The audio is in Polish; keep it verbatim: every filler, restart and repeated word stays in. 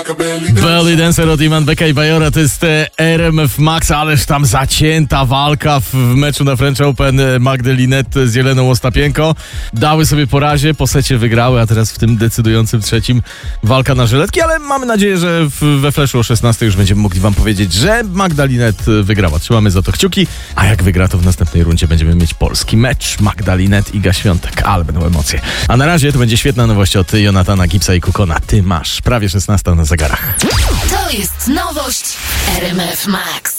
Belly Dancer od Iman Beka i Bajora to jest R M F Max, ależ tam zacięta walka w, w meczu na French Open. Magdy Linette z Jeleną Ostapienko dały sobie po razie, po secie wygrały, a teraz w tym decydującym trzecim walka na żyletki, ale mamy nadzieję, że w, we Flashu o szesnastej już będziemy mogli wam powiedzieć, że Magda Linette wygrała. Trzymamy za to kciuki, a jak wygra, to w następnej rundzie będziemy mieć polski mecz Magda Linette, Iga Świątek, ale będą emocje. A na razie to będzie świetna nowość od Jonathana Gibbsa i Kukona. Ty masz prawie szesnasta na zegarach. To jest nowość R M F Max.